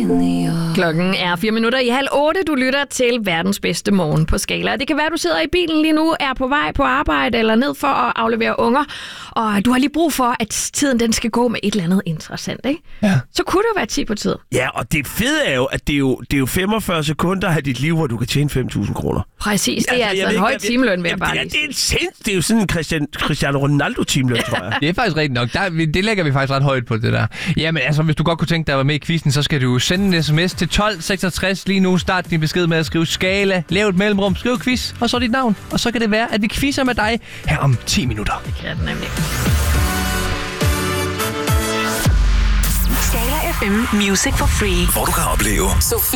Klokken er 7:04. Du lytter til verdens bedste morgen på Skala. Det kan være, at du sidder i bilen lige nu, er på vej på arbejde eller ned for at aflevere unger, og du har lige brug for, at tiden den skal gå med et eller andet interessant, ikke? Ja. Så kunne det jo være 10 på tid. Ja, og det fede er jo, at det er jo 45 sekunder af dit liv, hvor du kan tjene 5.000 kroner. Præcis, det er altså en høj timeløn, vil jeg bare lige sige. Det er jo sådan en Cristiano Ronaldo-timeløn, tror jeg. Det er faktisk rigtigt nok. Det lægger vi faktisk ret højt på, det der. Jamen altså, hvis du godt kunne tænke dig at være med i quizzen, så skal du sende en sms til 1266 lige nu. Start din besked med at skrive Skala, lav et mellemrum, skriv quiz, og så dit navn. Og så kan det være, at vi quizzer med dig her om 10 minutter. Det kan det nemlig. Skala FM Music for Free. Hvor du kan opleve Sofie